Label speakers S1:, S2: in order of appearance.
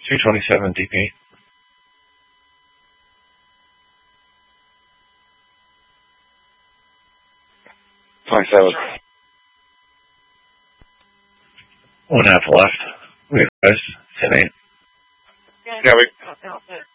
S1: 327 DP.
S2: 27.
S1: 1.5 left. We have guys. 10-8.
S2: Yeah, we